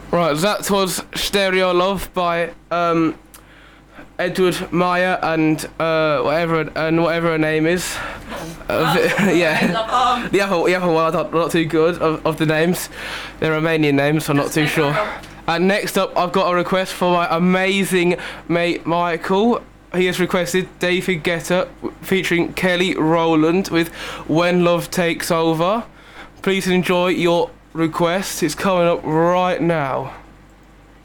Right, that was Stereo Love by Edward Meyer and whatever her name is. Yeah, the other one I'm not too good of the names. They're Romanian names, so I'm not too sure. And next up, I've got a request for my amazing mate Michael. He has requested David Guetta featuring Kelly Rowland with When Love Takes Over. Please enjoy your request. It's coming up right now.